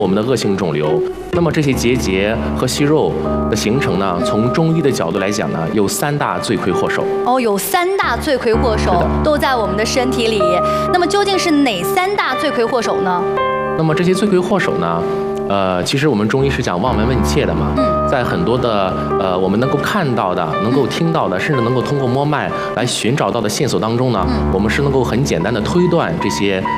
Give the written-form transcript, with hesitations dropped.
我们的恶性肿瘤。那么这些结节和息肉的形成呢，从中医的角度来讲呢，有3大罪魁祸首。 哦，有3大罪魁祸首都在我们的身体里。那么究竟是哪3大罪魁祸首呢？ 那么这些罪魁祸首呢？其实我们中医是讲望闻问切的嘛，在很多的我们能够看到的、能够听到的，甚至能够通过摸脉来寻找到的线索当中呢，我们是能够很简单的推断这些